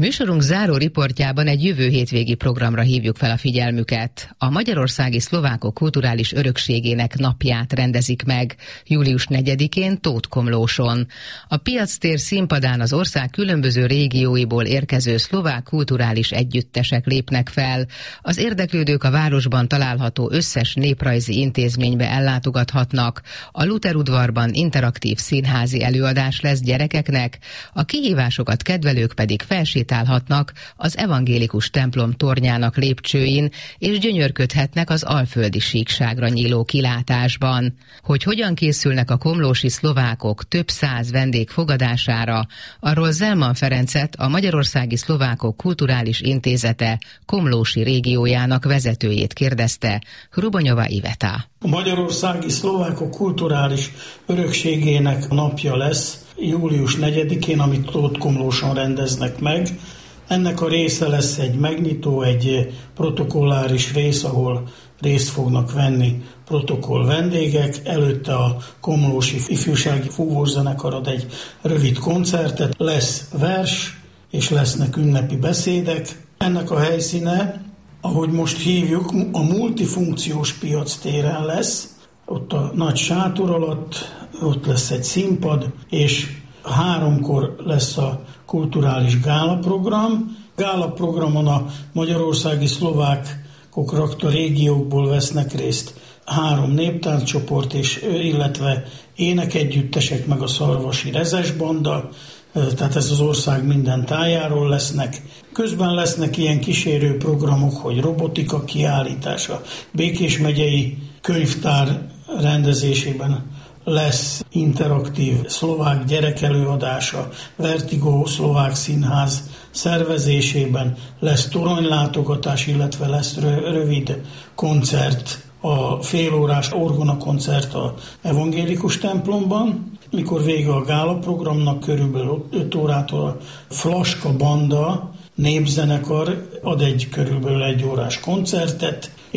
Műsorunk záró riportjában egy jövő hétvégi programra hívjuk fel a figyelmüket. A magyarországi szlovákok kulturális örökségének napját rendezik meg július 4-én Tótkomlóson. A piactér színpadán az ország különböző régióiból érkező szlovák kulturális együttesek lépnek fel. Az érdeklődők a városban található összes néprajzi intézménybe ellátogathatnak. A Luther udvarban interaktív színházi előadás lesz gyerekeknek, a kihívásokat kedvelők pedig felsétálhatnak az evangélikus templom tornyának lépcsőin, és gyönyörködhetnek az alföldi síkságra nyíló kilátásban. Hogy hogyan készülnek a komlósi szlovákok több száz vendég fogadására, arról Zelman Ferencet, a Magyarországi Szlovákok Kulturális Intézete komlósi régiójának vezetőjét kérdezte Hrubonyova Iveta. A Magyarországi Szlovákok Kulturális Örökségének napja lesz július 4-én, amit Tótkomlóson rendeznek meg. Ennek a része lesz egy megnyitó, egy protokolláris rész, ahol részt fognak venni protokoll vendégek. Előtte a komlósi ifjúsági fúvózenekar ad egy rövid koncertet, lesz vers és lesznek ünnepi beszédek. Ennek a helyszíne, ahogy most hívjuk, a multifunkciós piactéren lesz. Ott a nagy sátor alatt, ott lesz egy színpad, és 3-kor lesz a kulturális gálaprogram. Gálaprogramon a magyarországi szlovákok rakta régiókból vesznek részt 3 néptánccsoport, illetve énekegyüttesek, meg a szarvasi rezes banda, tehát ez az ország minden tájáról lesznek. Közben lesznek ilyen kísérő programok, hogy robotika kiállítása, Békés megyei könyvtár rendezésében lesz interaktív szlovák gyerekelőadása, Vertigo szlovák színház szervezésében lesz toronylátogatás, illetve lesz rövid koncert, a félórás orgonakoncert a evangélikus templomban. Mikor vége a gálaprogramnak, körülbelül 5 órától a Flaska banda népzenekar ad egy körülbelül 1 órás koncertet,